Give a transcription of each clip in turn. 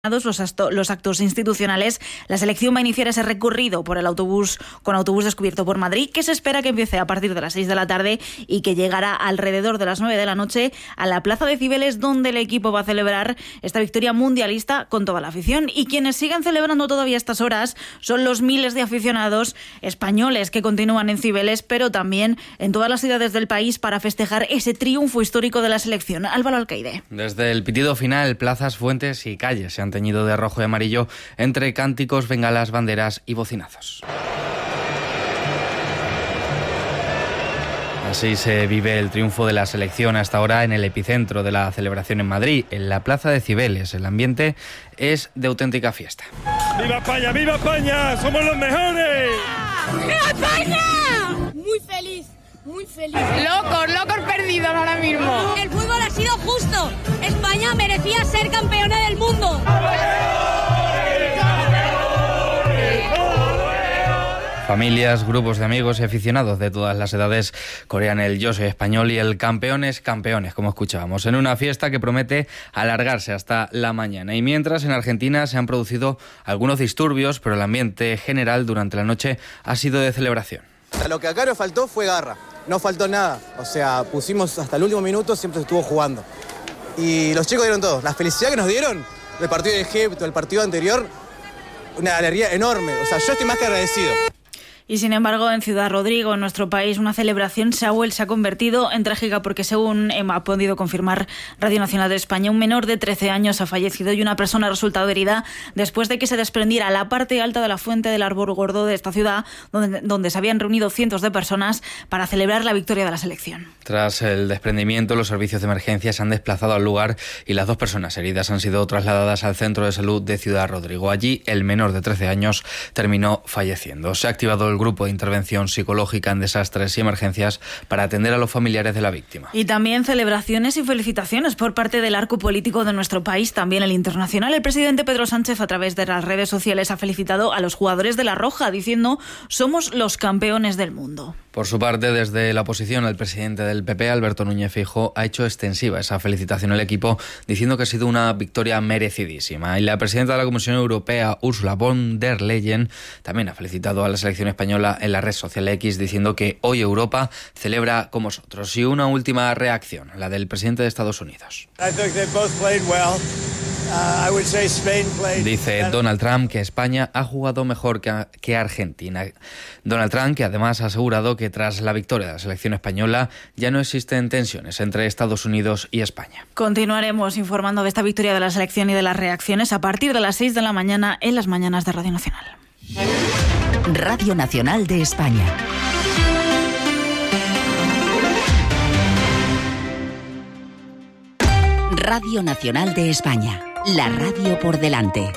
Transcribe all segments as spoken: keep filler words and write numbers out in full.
Los, asto, los actos institucionales, la selección va a iniciar ese recorrido por el autobús con autobús descubierto por Madrid, que se espera que empiece a partir de las seis de la tarde y que llegará alrededor de las nueve de la noche a la Plaza de Cibeles, donde el equipo va a celebrar esta victoria mundialista con toda la afición. Y quienes sigan celebrando todavía estas horas son los miles de aficionados españoles que continúan en Cibeles, pero también en todas las ciudades del país para festejar ese triunfo histórico de la selección. Álvaro Alcaide. Desde el pitido final, plazas, fuentes y calles se han teñido de rojo y amarillo entre cánticos, bengalas, banderas y bocinazos. Así se vive el triunfo de la selección hasta ahora en el epicentro de la celebración en Madrid, en la Plaza de Cibeles. El ambiente es de auténtica fiesta. ¡Viva España! ¡Viva España! ¡Somos los mejores! ¡Viva España! Muy feliz. Muy feliz. Locos, locos perdidos ahora mismo. El fútbol ha sido justo. España merecía ser campeona del mundo. Familias, grupos de amigos y aficionados de todas las edades corean el yo soy español y el campeones, campeones, como escuchábamos, en una fiesta que promete alargarse hasta la mañana. Y mientras en Argentina se han producido algunos disturbios, pero el ambiente general durante la noche ha sido de celebración. Lo que acá nos faltó fue garra, no faltó nada, o sea, pusimos hasta el último minuto, siempre estuvo jugando. Y los chicos dieron todo, la felicidad que nos dieron del partido de Egipto, el partido anterior, una alegría enorme, o sea, yo estoy más que agradecido. Y sin embargo, en Ciudad Rodrigo, en nuestro país, una celebración se ha, se ha convertido en trágica porque, según ha podido confirmar Radio Nacional de España, un menor de trece años ha fallecido y una persona ha resultado herida después de que se desprendiera la parte alta de la fuente del árbol gordo de esta ciudad, donde, donde se habían reunido cientos de personas para celebrar la victoria de la selección. Tras el desprendimiento, los servicios de emergencia se han desplazado al lugar y las dos personas heridas han sido trasladadas al centro de salud de Ciudad Rodrigo. Allí, el menor de trece años terminó falleciendo. Se ha activado el grupo de intervención psicológica en desastres y emergencias para atender a los familiares de la víctima. Y también celebraciones y felicitaciones por parte del arco político de nuestro país, también el internacional. El presidente Pedro Sánchez, a través de las redes sociales, ha felicitado a los jugadores de La Roja, diciendo: somos los campeones del mundo. Por su parte, desde la oposición, el presidente del P P, Alberto Núñez Feijóo, ha hecho extensiva esa felicitación al equipo, diciendo que ha sido una victoria merecidísima. Y la presidenta de la Comisión Europea, Ursula von der Leyen, también ha felicitado a la selección española en la red social X, diciendo que hoy Europa celebra con vosotros. Y una última reacción, la del presidente de Estados Unidos. Dice Donald Trump que España ha jugado mejor que, que Argentina. Donald Trump, que además ha asegurado que tras la victoria de la selección española ya no existen tensiones entre Estados Unidos y España. Continuaremos informando de esta victoria de la selección y de las reacciones a partir de las seis de la mañana en las mañanas de Radio Nacional. Radio Nacional de España. Radio Nacional de España. La radio por delante.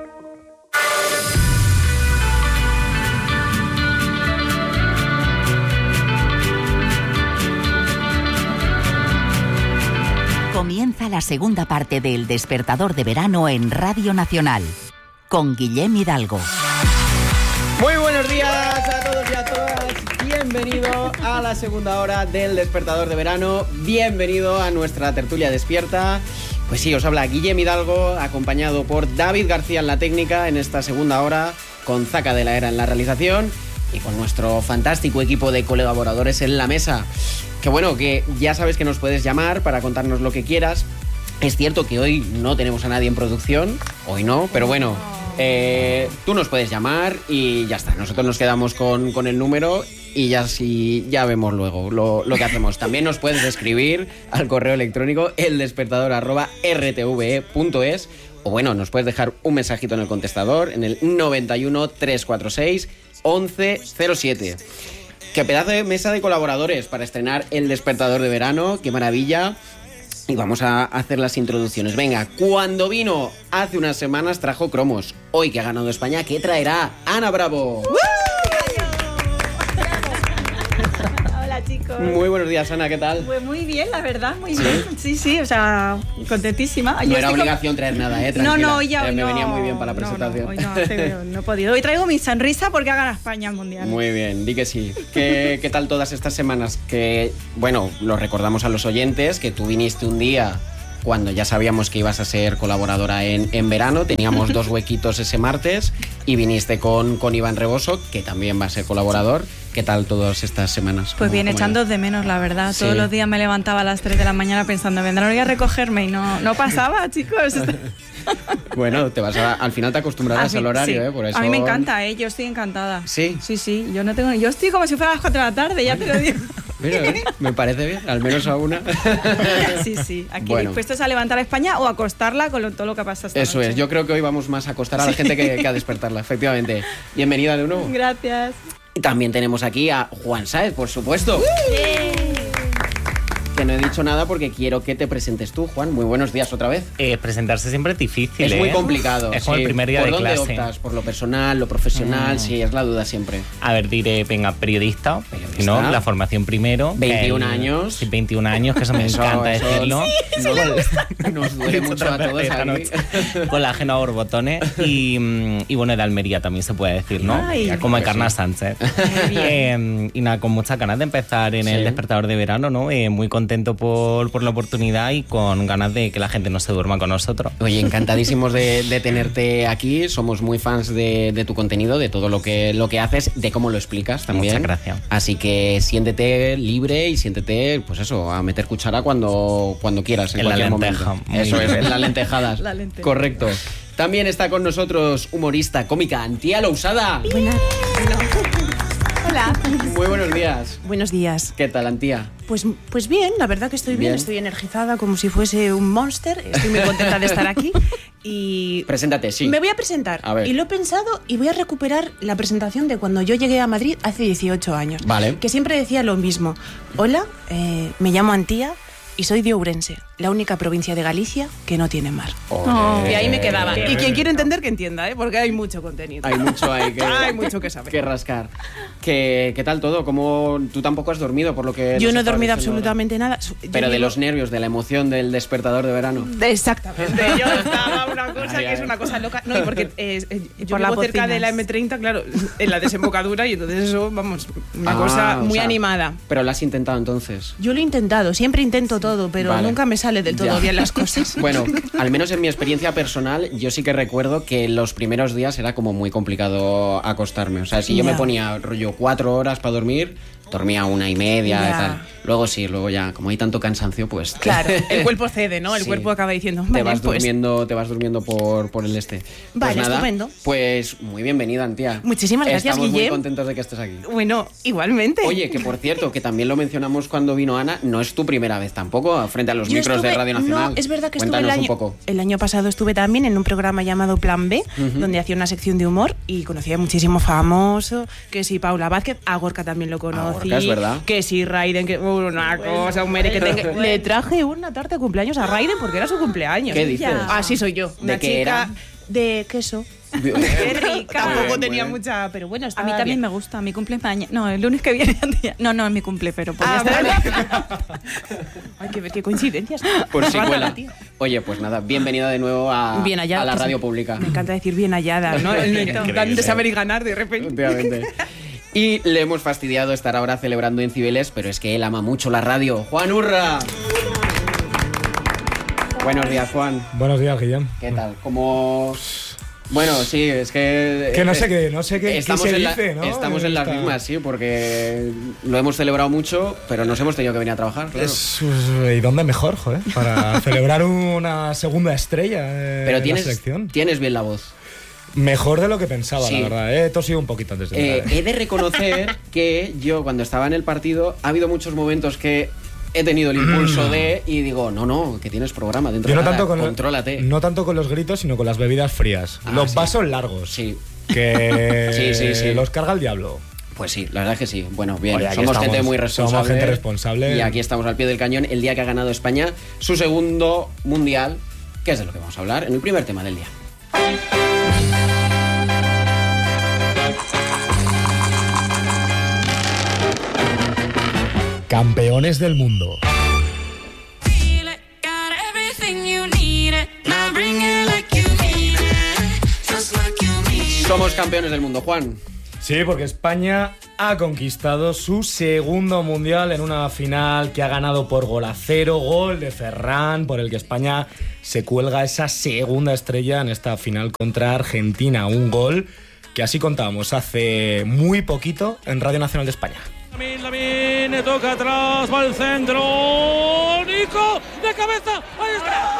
Comienza la segunda parte del Despertador de Verano en Radio Nacional, con Guillem Hidalgo. Muy buenos días a todos y a todas. Bienvenido a la segunda hora del Despertador de Verano. Bienvenido a nuestra tertulia despierta. Pues sí, os habla Guillem Hidalgo, acompañado por David García en la técnica en esta segunda hora, con Zaca de la Era en la realización y con nuestro fantástico equipo de colaboradores en la mesa. Que bueno, que ya sabes que nos puedes llamar para contarnos lo que quieras. Es cierto que hoy no tenemos a nadie en producción, hoy no, pero bueno, eh, tú nos puedes llamar y ya está. Nosotros nos quedamos con, con el número y ya, sí, ya vemos luego lo, lo que hacemos. También nos puedes escribir al correo electrónico eldespertador arroba r t v e punto es o bueno, nos puedes dejar un mensajito en el contestador en el noventa y uno, trescientos cuarenta y seis, once cero siete. Qué pedazo de mesa de colaboradores para estrenar el Despertador de Verano, qué maravilla. Y vamos a hacer las introducciones. Venga, cuando vino hace unas semanas trajo cromos. Hoy que ha ganado España, ¿qué traerá? Ana Bravo. ¡Uh! Hola, chicos. Muy buenos días, Ana, ¿qué tal? Pues muy bien, la verdad, muy ¿Sí? bien. Sí, sí, o sea, contentísima. No Yo era estoy obligación con... traer nada, ¿eh? Tranquila. No, no, hoy ya eh, hoy Me no. venía muy bien para la presentación. No, no, hoy no, te, no he podido. Hoy traigo mi sonrisa porque ha ganado España al Mundial. Muy bien, di que sí. ¿Qué, ¿Qué tal todas estas semanas? Que, bueno, lo recordamos a los oyentes, que tú viniste un día cuando ya sabíamos que ibas a ser colaboradora en, en verano. Teníamos dos huequitos ese martes y viniste con, con Iván Reboso, que también va a ser colaborador. ¿Qué tal todas estas semanas? Pues bien, echando ya? de menos, la verdad. Sí. Todos los días me levantaba a las tres de la mañana pensando, vendrán hoy a recogerme y no, no pasaba, chicos. Bueno, te vas a, al final te acostumbrarás Así, al horario, sí. ¿eh? Por eso... A mí me encanta, ¿eh? Yo estoy encantada. ¿Sí? Sí, sí. Yo no tengo... Yo estoy como si fuera a las cuatro de la tarde, ya te lo digo. Mira, ¿eh? Me parece bien, al menos a una. Sí, sí. Aquí Bueno. dispuestos a levantar a España o acostarla con lo, todo lo que pasa esta Eso noche. es, yo creo que hoy vamos más a acostar a la gente que, que a despertarla, efectivamente. Bienvenida de nuevo. Gracias. Y también tenemos aquí a Juan Sáez, por supuesto. Que no he dicho nada porque quiero que te presentes tú, Juan. Muy buenos días otra vez. Eh, presentarse siempre es difícil, Es ¿eh? muy complicado. Es como sí. el primer día ¿Por de dónde clase. optas? ¿Por lo personal, lo profesional? Mm. Sí, es la duda siempre. A ver, diré, venga, periodista, Periodista. ¿no? La formación primero. veintiún El- años. Sí, veintiún años, que eso me Eso, encanta eso decirlo. nos, nos duele mucho a todos Esta aquí. noche. Colágeno a borbotones. Y, mm, y bueno, de Almería también se puede decir, ¿no? Ay, Como pues Encarna sí. Sánchez. Muy bien. Eh, y nada, con muchas ganas de empezar en Sí. el despertador de verano, ¿no? Eh, muy contento por, por la oportunidad y con ganas de que la gente no se duerma con nosotros. Oye, encantadísimos de, de tenerte aquí. Somos muy fans de, de tu contenido, de todo lo que, lo que haces, de cómo lo explicas también. Muchas gracias. Así que siéntete libre y siéntete, pues eso, a meter cuchara cuando, cuando quieras, en, En la cualquier lenteja. momento. Muy Eso bien. es, en las lentejadas. La lenteja. Correcto. También está con nosotros humorista, cómica, Antía Lousada. Hola. Muy buenos días. Buenos días. ¿Qué tal, Antía? Pues, pues bien, la verdad que estoy bien. Bien. Estoy energizada como si fuese un monster. Estoy muy contenta de estar aquí. Y Preséntate, sí. me voy a presentar. A ver. Y lo he pensado y voy a recuperar la presentación de cuando yo llegué a Madrid hace dieciocho años. Vale. Que siempre decía lo mismo. Hola, eh, me llamo Antía y soy de Ourense, la única provincia de Galicia que no tiene mar. Olé. Y ahí me quedaba. Y quien quiere entender, que entienda, ¿eh? Porque hay mucho contenido. Hay mucho ahí que, Hay mucho que saber. que rascar. ¿Qué, ¿Qué tal todo? ¿Cómo, tú tampoco has dormido, por lo que... Yo nos no he estabas dormido diciendo absolutamente nada. ahora? Yo Pero de llevo- los nervios, de la emoción del despertador de verano. Exactamente. Yo estaba una cosa Ay, que es ay. una cosa loca. No, y porque eh, eh, yo Por las vivo cerca bocinas. de la eme treinta, claro, en la desembocadura, y entonces eso, vamos, una Ah, cosa o muy sea, animada. Pero lo has intentado entonces. Yo lo he intentado, siempre intento todo, pero Vale. nunca me sale del todo Ya. bien las cosas. Bueno, al menos en mi experiencia personal, yo sí que recuerdo que los primeros días era como muy complicado acostarme. O sea, si yo Ya. me ponía rollo cuatro horas para dormir, dormía una y media Ya. y tal. Luego sí, luego ya, como hay tanto cansancio, pues... Claro, el cuerpo cede, ¿no? El Sí. cuerpo acaba diciendo, Te vale, vas pues, durmiendo, te vas durmiendo por, por el este. Vale, Pues nada, estupendo. Pues muy bienvenida, Antía. Muchísimas gracias, Estamos muy Guillem. contentos de que estés aquí. Bueno, igualmente. Oye, que por cierto, que también lo mencionamos cuando vino Ana, no es tu primera vez tampoco frente a los Yo micros de estuve- Radio Nacional. No, es verdad que estuve Cuéntanos el año, un poco. el año pasado estuve también en un programa llamado Plan B, donde hacía una sección de humor y conocía a muchísimo famoso, que si Paula Vázquez, a Gorka también lo conocí, Gorka, es verdad. que si Raiden, que una cosa, un mere que tenga. Le traje una tarta de cumpleaños a Raiden porque era su cumpleaños. ¿Qué dices? Así soy yo. ¿De Una qué chica era? de queso. Qué rica. Tampoco Muy bien, tenía muy bien. mucha, pero bueno, A estaba mí también bien. me gusta, mi cumple es mañana. No, el lunes que viene. No, no es mi cumple, pero podría Ah, estar. vale. Hay que ver qué coincidencias. Por si Rara cuela. la tía. Oye, pues nada, bienvenida de nuevo a, Bien hallada, a la que radio sí. pública. Me encanta decir bien hallada, ¿no? El tan de saber y ganar de repente. Efectivamente. Y le hemos fastidiado estar ahora celebrando en Cibeles, pero es que él ama mucho la radio. ¡Juan Urra! Buenos días, Juan. Buenos días, Guillem. ¿Qué tal? ¿Cómo...? Bueno, sí, es que... Que no sé qué, no sé qué, qué estamos se en la- dice, ¿no? Estamos en las Esta- mismas, sí, porque lo hemos celebrado mucho, pero nos hemos tenido que venir a trabajar, claro. Es- ¿Y dónde mejor, joder? Para celebrar una segunda estrella eh, Pero en tienes, la selección. tienes bien la voz. Mejor de lo que pensaba, Sí. la verdad. He tosido un poquito antes de Eh, entrar, he de reconocer que yo, cuando estaba en el partido, ha habido muchos momentos que he tenido el impulso de... Y digo, no, no, que tienes programa dentro Yo no de nada, tanto, con contrólate. no tanto con los gritos, sino con las bebidas frías. Ah, los sí. vasos largos. Sí. Que Sí, sí, sí. los carga el diablo. Pues sí, la verdad es que sí. Bueno, bien, Oye, aquí somos estamos, gente muy responsable. somos gente responsable. Y aquí estamos al pie del cañón el día que ha ganado España su segundo mundial, que es de lo que vamos a hablar en el primer tema del día. Campeones del mundo. Somos campeones del mundo, Juan. Sí, porque España ha conquistado su segundo mundial en una final que ha ganado por gol a cero, gol de Ferran, por el que España se cuelga esa segunda estrella en esta final contra Argentina. Un gol que así contábamos hace muy poquito en Radio Nacional de España. Lamin, Lamin, toca atrás, va al centro. Nico, de cabeza, ahí está.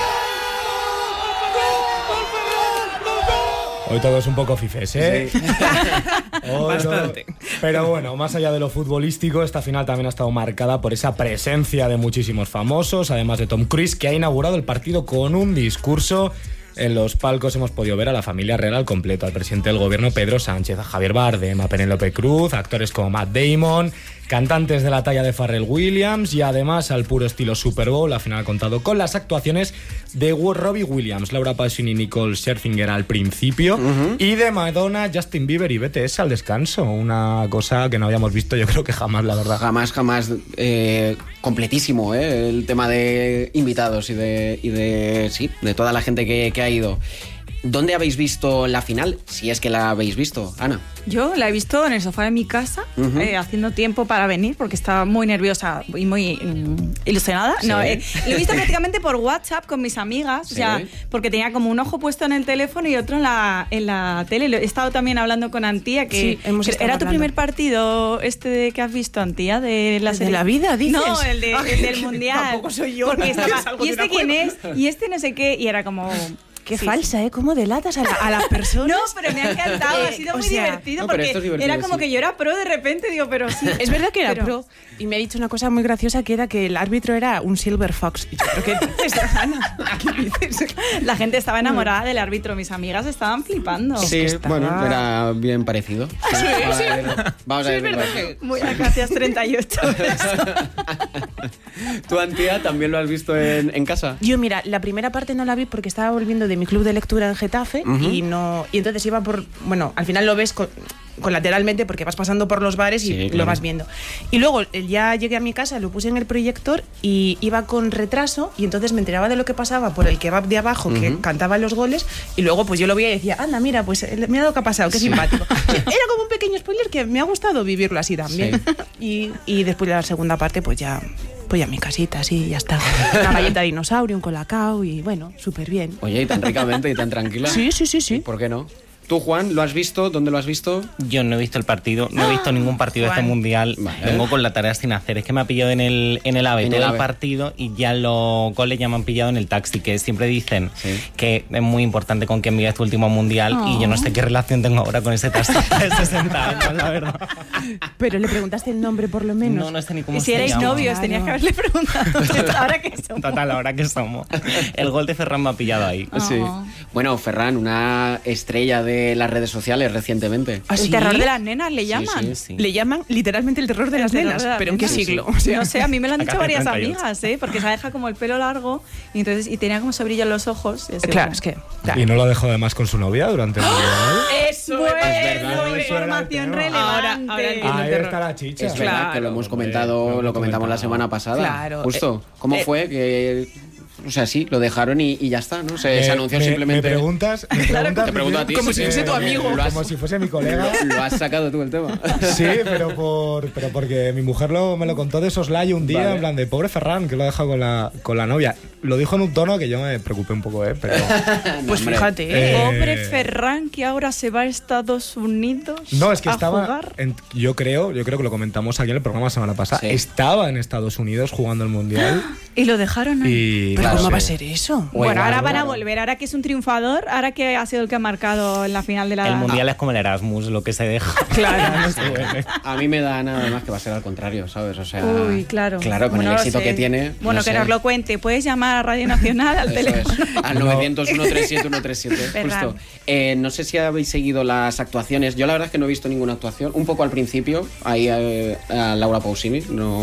Hoy todos un poco fifes, ¿eh? Sí. Hoy Bastante. No. Pero bueno, más allá de lo futbolístico, esta final también ha estado marcada por esa presencia de muchísimos famosos, además de Tom Cruise, que ha inaugurado el partido con un discurso. En los palcos hemos podido ver a la familia real al completo, al presidente del gobierno Pedro Sánchez, a Javier Bardem, a Penélope Cruz, actores como Matt Damon, cantantes de la talla de Pharrell Williams y además al puro estilo Super Bowl. La final ha contado con las actuaciones de Robbie Williams, Laura Pausini y Nicole Scherzinger al principio, uh-huh. y de Madonna, Justin Bieber y B T S al descanso. Una cosa que no habíamos visto yo creo que jamás, la verdad. Jamás, jamás. Eh, completísimo, ¿eh? El tema de invitados y de, y de sí, de toda la gente que, que ha ido. ¿Dónde habéis visto la final? Si es que la habéis visto, Ana. Yo la he visto en el sofá de mi casa, uh-huh. eh, haciendo tiempo para venir, porque estaba muy nerviosa y muy mm, ilusionada. ¿Sí? No, eh, lo he visto prácticamente por WhatsApp con mis amigas, ¿sí? O sea, porque tenía como un ojo puesto en el teléfono y otro en la, en la tele. He estado también hablando con Antía, que, sí, hemos que estado era hablando. Tu primer partido este de, que has visto, Antía, de la ¿El serie. de la vida, dices? No, el, de, el del mundial. Tampoco soy yo. Porque estaba, ¿y este quién es? Y este no sé qué, y era como... Qué sí, falsa, sí. ¿eh? ¿Cómo delatas a, la, a las personas? No, pero me ha encantado, Eh, ha sido o muy sea, divertido, no, porque es divertido, era como sí. que yo era pro de repente, digo, pero sí. Es verdad que era pero... pro. Y me ha dicho una cosa muy graciosa, que era que el árbitro era un Silver Fox. Y yo, ¿pero qué dices, Ana? ¿Qué dices? La gente estaba enamorada del árbitro, mis amigas estaban flipando. Sí, es que estaba... bueno, era bien parecido. Sí, sí, vamos sí. a ver, vamos a Sí, ver es verdad qué que muy a gracias treinta y ocho. ¿Tu Antía también lo has visto en, en casa? Yo, mira, la primera parte no la vi porque estaba volviendo de mi club de lectura en Getafe, uh-huh. y no y entonces iba por... Bueno, al final lo ves con, colateralmente porque vas pasando por los bares y sí, claro. lo vas viendo. Y luego ya llegué a mi casa, lo puse en el proyector y iba con retraso y entonces me enteraba de lo que pasaba por el kebab de abajo, uh-huh. que cantaba los goles, y luego pues yo lo veía y decía, anda, mira, pues mira lo que ha pasado, qué sí. simpático. Era como un pequeño spoiler que me ha gustado vivirlo así también. Sí. Y, y después de la segunda parte pues ya... Pues ya mi casita, sí, ya está. Una galleta de dinosaurio, un colacao y bueno, súper bien. Oye, y tan ricamente y tan tranquila. Sí, sí, sí, sí. ¿Por qué no? ¿Tú, Juan, lo has visto? ¿Dónde lo has visto? Yo no he visto el partido, no he visto ningún partido Juan. de este mundial. Vale. Vengo con la tarea sin hacer. Es que me ha pillado en el, en el AVE En todo el el, AVE. partido y ya los goles ya me han pillado en el taxi, que siempre dicen sí. que es muy importante con quién vives tu último mundial, oh. y yo no sé qué relación tengo ahora con ese taxi de sesenta años, la verdad. Pero le preguntaste el nombre por lo menos. No, no sé ni cómo Y se si erais llama. novios, Claro. tenías que haberle preguntado. Ahora que somos. Total, ahora que somos. El gol de Ferran me ha pillado ahí. Oh. Sí. Bueno, Ferran, una estrella de las redes sociales recientemente. ¿Ah, El sí? terror de las nenas le llaman. Sí, Sí. Le llaman literalmente el terror de El las terror nenas. de las ¿Pero en qué nenas. siglo? Sí, O sea, No sé, a mí me lo han dicho Acá de varias treinta y ocho. amigas, ¿eh? Porque se ha dejado como el pelo largo y entonces y tenía como ese brillo en los ojos. Y así, claro, como- es que... claro. Y no lo dejó además con su novia durante el mundial. Eso es es, verdad, una eso era el información tema. relevante. Ahora- ahora entiendo. Ahí está la chicha. Es verdad Claro, que lo hemos hombre, comentado, lo hemos lo comentamos la comentado. semana pasada. Claro. Justo. Eh, ¿Cómo eh, fue que... O sea, sí, lo dejaron y, y ya está, ¿no? Se, se Eh, anunció me, simplemente... Me preguntas, me preguntas te pregunto a ti. Como sí, si sí, fuese sí, tu amigo. Lo has, como si fuese mi colega. lo has sacado tú el tema. Sí, pero por pero porque mi mujer lo, me lo contó de soslayo un día, Vale. en plan de pobre Ferran, que lo ha dejado con la, con la novia. Lo dijo en un tono que yo me preocupé un poco, ¿eh? Pero... Pues hombre. fíjate, Eh, ¿eh? Pobre Ferran, que ahora se va a Estados Unidos No, es que a estaba, jugar. en- yo creo, yo creo que lo comentamos aquí en el programa la semana pasada. Sí. Estaba en Estados Unidos jugando el mundial Y lo dejaron ahí. y ¿Pero claro, cómo va a sí. ser eso? O Bueno, igual, ahora van a claro. volver, ahora que es un triunfador, ahora que ha sido el que ha marcado en la final de la... El mundial es como el Erasmus, lo que se deja. Claro. No se vuelve. A mí me da nada más que va a ser al contrario, ¿sabes? O sea... Uy, claro. Claro, con Bueno, el lo éxito sé. que tiene... Bueno, no que sé. nos lo cuente. Puedes llamar a Radio Nacional al Eso es. teléfono. Al novecientos, ciento treinta y siete, ciento treinta y siete. Ferran. Justo. Eh, no sé si habéis seguido las actuaciones. Yo la verdad es que no he visto ninguna actuación. Un poco al principio, ahí eh, a Laura Pausini nos,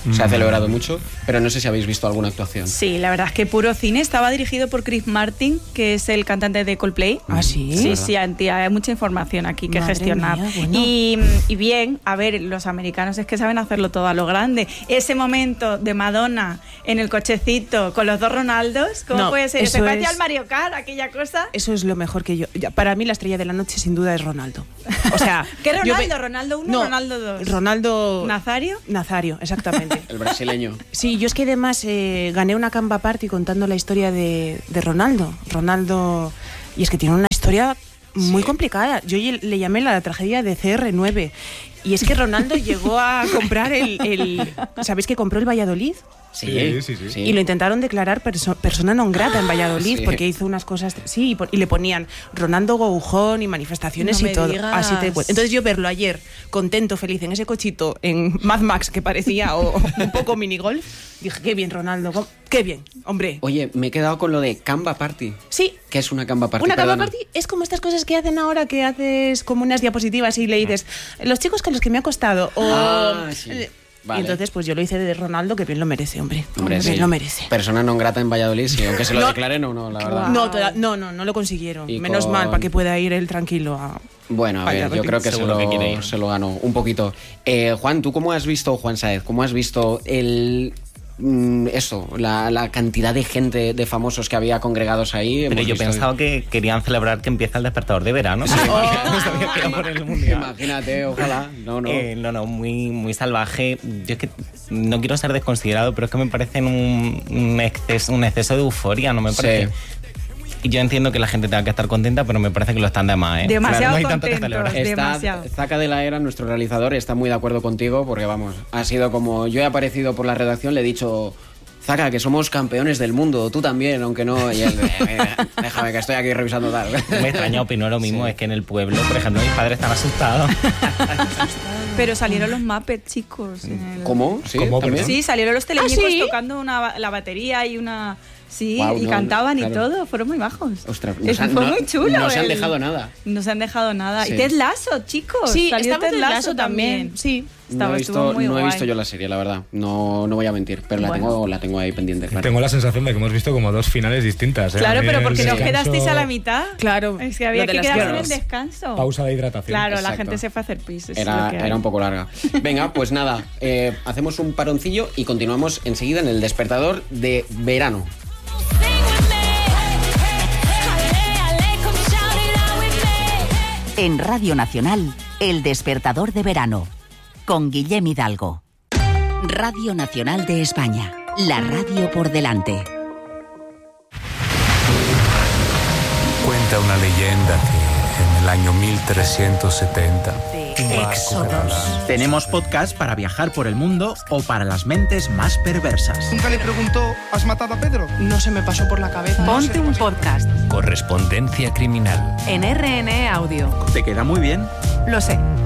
mm. se ha celebrado mucho, pero no sé si habéis visto alguna actuación. Sí, la verdad es que puro cine. Estaba dirigido por Chris Martin, que es el cantante de Coldplay. ¿Ah, sí? Sí, sí, tía, hay mucha información aquí que Madre gestionar. mía, bueno. y, y bien, a ver, los americanos es que saben hacerlo todo a lo grande. Ese momento de Madonna en el cochecito con los dos Ronaldos, ¿cómo No, puede ser? eso ¿Se parece es- al Mario Kart, aquella cosa? Eso es lo mejor que yo... ya, Para mí la estrella de la noche sin duda es Ronaldo. O sea... ¿Qué yo Ronaldo? ve- ¿Ronaldo uno No, Ronaldo dos? Ronaldo... ¿Nazario? Nazario, exactamente. El brasileño. Sí, yo es que además eh, gané una Canva Party contando la historia de, de Ronaldo. Ronaldo... Y es que tiene una historia muy complicada. Yo le llamé la tragedia de C R nueve. Y es que Ronaldo llegó a comprar el... el ¿Sabéis que compró el Valladolid? Sí, sí, sí. sí. Y lo intentaron declarar perso- persona non grata en Valladolid Sí. porque hizo unas cosas... Sí, y, po- y le ponían Ronaldo Goujón y manifestaciones No y me todo. digas. Así te pu- Entonces yo verlo ayer, contento, feliz, en ese cochito, en Mad Max, que parecía o, o un poco minigolf, dije, qué bien, Ronaldo, go- qué bien, hombre. Oye, me he quedado con lo de Canva Party. Sí. ¿Qué es una Canva Party? Una Canva Perdona. Party es como estas cosas que hacen ahora, que haces como unas diapositivas y le dices, los chicos con los que me ha costado. O, Ah, sí. eh, Vale. Y entonces pues yo lo hice de Ronaldo, que bien lo merece, hombre. Hombre, bien sí. lo merece. Persona non grata en Valladolid, sí, aunque se lo No. declaren o no, la verdad. No, toda- no, no, no lo consiguieron. Y Menos con- mal, para que pueda ir él tranquilo a... Bueno, a ver, Valladolid. yo creo que se Seguro lo, que quiere ir. se lo ganó un poquito. Eh, Juan, ¿tú cómo has visto, Juan Saez, cómo has visto el... mm, eso, la, la cantidad de gente, de famosos que había congregados ahí? Pero Hemos yo visto- pensaba que querían celebrar que empieza el despertador de verano. Sí. No sabía que era por el mundial. Imagínate, ojalá. No, no. Eh, no, no, muy, muy salvaje. Yo es que no quiero ser desconsiderado, pero es que me parecen un, un, exceso, un exceso de euforia, no me parece. Sí. Y yo entiendo que la gente tenga que estar contenta, pero me parece que lo están de más, ¿eh? Demasiado no hay tanto que contentos. celebrar. Está, demasiado. Zaca de la Era, nuestro realizador, está muy de acuerdo contigo porque, vamos, ha sido como... Yo he aparecido por la redacción, le he dicho... Zaca, que somos campeones del mundo, tú también, aunque no... Y él, eh, eh, déjame que estoy aquí revisando tal. Me extraña, opino lo mismo, Sí. es que en el pueblo, por ejemplo, mis padres están asustados. Pero salieron los Muppets, chicos. en el- ¿Cómo? ¿Sí? ¿Cómo, ¿También? Sí, salieron los teleñecos ¿Ah, sí? tocando una, ba- la batería y una... Sí, Guau, y no, cantaban claro. y todo, fueron muy bajos. Ostras, Es- nos han- fue no- muy chulo. no se han el- dejado nada. No se han dejado nada. Sí. Y Ted Lasso, chicos. Sí, salió estaba Ted Ted Lasso Lasso también, sí. Estaba, no he estuvo visto, muy no he guay. visto yo la serie, la verdad. No, no voy a mentir, pero la, Bueno. tengo, la tengo ahí pendiente, claro. Tengo la sensación de que hemos visto como dos finales distintas. ¿eh? Claro, A mí pero el porque no descanso- quedasteis a la mitad. Claro. Es que había lo de que las quedarse en el guerras. descanso. Pausa de hidratación. Claro, la Exacto. gente se fue a hacer pis. eso es lo Era, que hay. era un poco larga. Venga, pues nada, eh, hacemos un paroncillo y continuamos enseguida en el despertador de verano. En Radio Nacional, El Despertador de Verano, con Guillem Hidalgo. Radio Nacional de España, la radio por delante. Cuenta una leyenda que en el año mil trescientos setenta... Éxodos. Tenemos podcast para viajar por el mundo o para las mentes más perversas. Nunca le preguntó, ¿has matado a Pedro? No se me pasó por la cabeza. Ponte un podcast Correspondencia criminal. en R N E Audio. ¿Te queda muy bien? Lo sé.